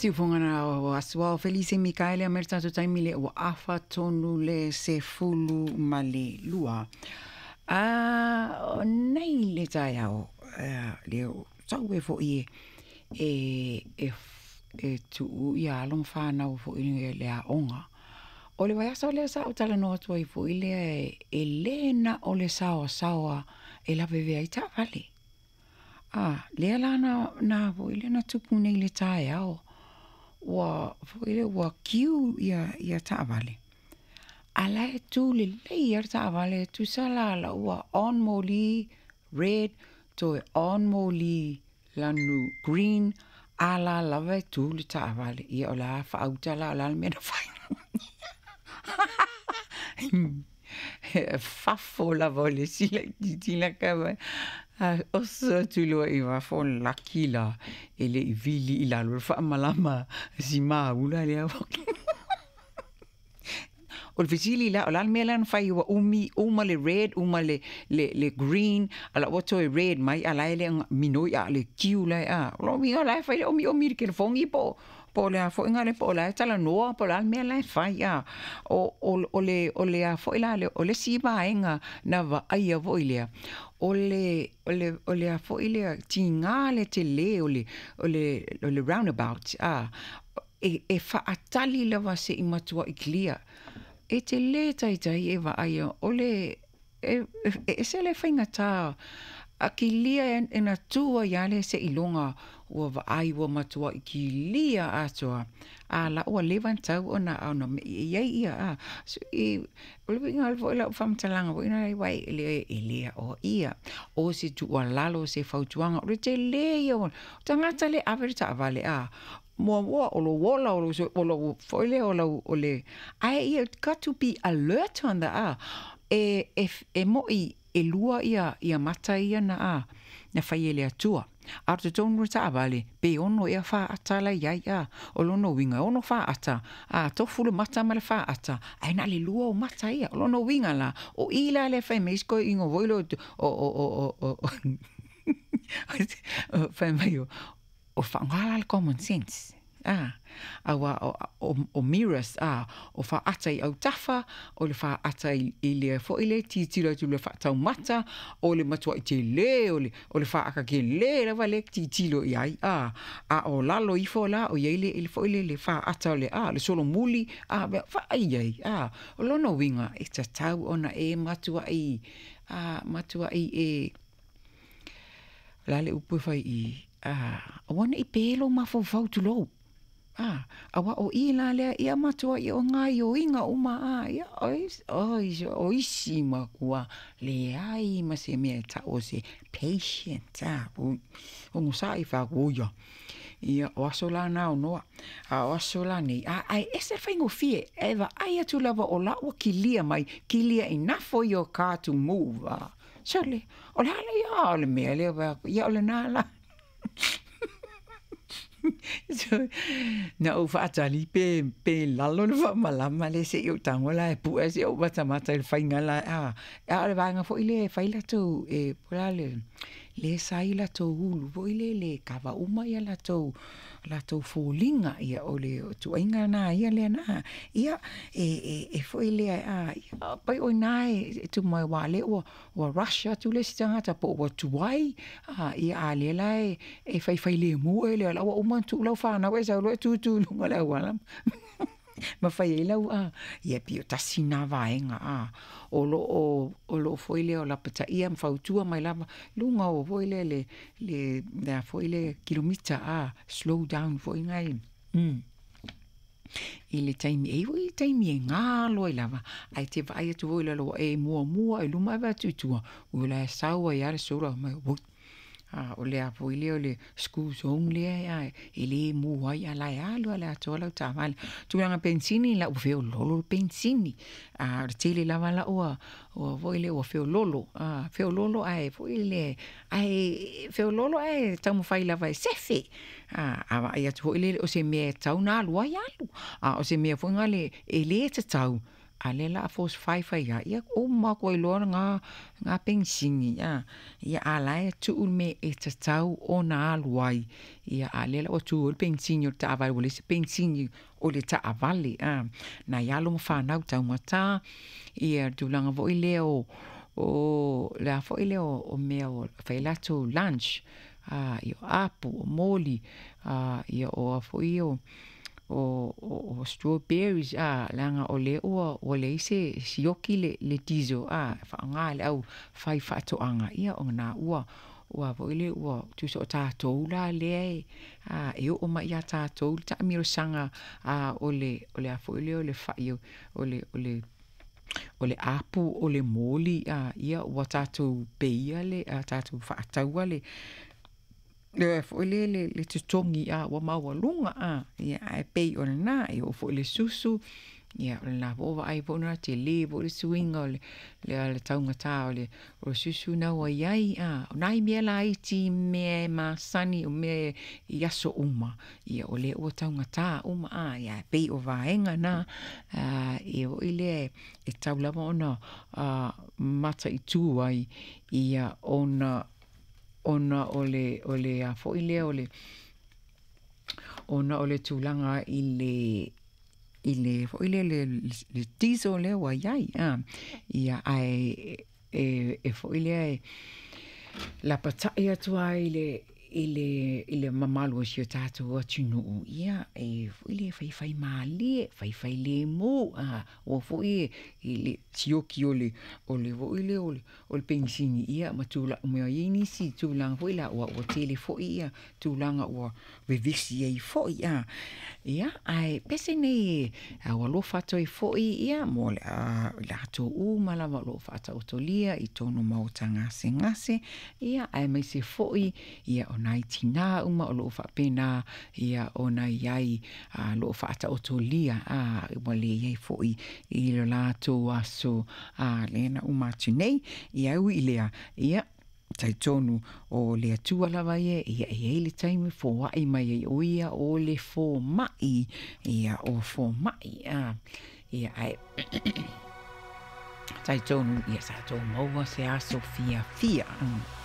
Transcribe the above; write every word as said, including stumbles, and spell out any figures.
Si ufongana o asua o Felice Mikaele a merta to taimile o afa tonu le se fulu ma le lua. A o nei le tai au le o tau e fo i e e e tu i a long whanau fo i le a onga. O le waiasa o le sa o tala no atua i fo i le e lena o le sawa sawa e la vevea i ta vale. Ah, le ala na na fo i le na tupu nei le tai au. Wa foi wa kiu ia ia tavale ala e tu le le ia tavale tu sala la wa on moli red to on moli lanu green ala la ve tu le tavale ia ola fa auta la la me fai fa fo la vole si la di la ka o so tu lo i va fo la kila ele i vili i la lo fa malama si ma ula le o visili la la melan fai wa umi uma le red uma le le le green ala wato e red mai ala ele minoi ale kiula a lo mi ala fai o mi o mi ke fongi po po le fo ngale po la tala no po la me la fai ya o o le o le fo la le o le si ba enga na va ai vo ile o le o le o le fo ile tingale te le o le o le o le roundabout a e e fa atali le va se i matua i clear e te le tai tai e va ai o le e e se le fainga ta a ki lia en, en a tua yale se ilonga ua va ai ua matua i ki lia atua a la ua levan tau ona au no ia ia a so i o le winga alvo ila whamtalanga ua ina wai le e o ia o se tu ua lalo se fautuanga o le te le ia o tangata le averita avale a mua mua o lo wola o lo o lo foile o lo o le ai ia got to be alert on the a e e, e mo i e lua ia ia mata ia na a na fai ele atua a te tonu ta avale pe ono ia fa atala ia ia o lono winga ono fa ata a to fulu mata ma le fa ata ai na le lua o mata ia o lono winga la o ila le fai mesko ingo voilo o o o o o fai mai o o fa ngala common sense ah awa o, o, o mirrors ah o fa atai au tafa o le fa atai ile fo ile titilo tu le fa tau mata o le matua i te le o le o le fa aka ke le la vale titilo i ai ah a o lalo i fo la o ile ile fo ile le fa ata le ah le solo muli ah fa ai ai ah o lono winga e ta tau ona e matua i ah matua i e la le upu fai i ah ona i pelo ma fo fau tu lo ah awa o ila le ia matua i o ngai o inga uma a ia ois ois oisi makua le ai ma se me ta o se patient a o o sai fa goia ia o sola na no a o sola ni a ai ese fingo fie eva ai tu lava o la o kilia mai kilia enough for your car to move ah surely o la ia le me le ia le na la so na o fatali pe pe lalo le fa malama le se o tangola e pu ese o bata mata le fainga la a a le vanga fo ile faila to e pola le le saila to ulu fo ile le kava uma ia la to la to folinga ia o le tu inga na ia le na ia e e e fo ile a ia pai o nai tu mai wale o o Russia tu le stanga ta po o tu wai a ia a le lai e fai fai le mu ele la o man tu lo fa na we sa lo tu tu lo la wala ma fai la a ia pio tasina vaenga a o lo o o lo foile o la pata ia mfautua mai lava lunga o foile le le da foile kilomita a slow down foi ngai mm ile taimi e voi taimi e ngalo i lava ai te vai tu voi lo e mua mua e luma va tutua o la saua ia sora mai o ah o le apo ile o le school zone le ai ile mu ai ala alo ala tola ta mal tu nga pensini la o feo lolo pensini ah tele la vala o o voile o feo lolo ah feo lolo ai voile ai feo lolo ai tamu fai la vai sefe ah ava ia tu ile o se me tau na lo ai alu ah o se me fo ngale ele te tau a le la fos fai fai ya ia o ma ko lo nga nga pensingi ya ia a la tu me e te tau o na aluai ia a le la o tu o pensingi o ta vai o le pensingi o le ta avali a na ia lo fa na tau mata ia tu langa vo i le o o la fo i le o, o me o fai la tu lunch a io apu o moli a ia o fo i o o, o, o strawberries a langa o le o o le se sioki le le tizo a fa nga le au fai fa to anga ia o na ua ua vo ile ua tu so ta to la le a e o ma ia ta to ta miro sanga a o le o le a fo ile o le fa io o le o le o le apu o le moli a ia ua ta to beia le a ta to fa ta le le fo le le le tutongi a wa ma wa lunga a ia ai pe o na i o fo le susu ia o na vo ai vo na te le vo le swinga le le le taunga ta o le o susu na wa ai a nai me la i ti me ma sani o me ia so uma ia o le o taunga ta uma a ia pe o va enga na a i o ile e tau lava ona a mata i tu ai ia ona ona ole ole a fo ile ole ona ole tulanga ile ile fo ile le le tiso le wa yai a ia ai e e fo ile la pataia tua ile ile ile mamalu si tatu o tinu ia e fo ile fai fai mali fai fai le mo a o fo ile ile sioki ole ole fo ile ole ole pensini ia matula me ini si tulanga fo ila o o tele fo ia tulanga o vivisi ai fo ia ia ai pese nei a o lo fato i fo ia mo la la to u mala lo fato o tolia i tono mau tanga ngase ia ai mai se fo ia nai tina uma o lo fa pena ia ona iai a lo fa ta otolia a wale iai foi i lo la to aso a lena uma tinei ia u ilea ia tai tonu o le atua lava ia ia ia le taimi fo ai mai o ia o le fo mai ia o fo mai a ia ai tai tonu ia sa to mo se a Sofia fia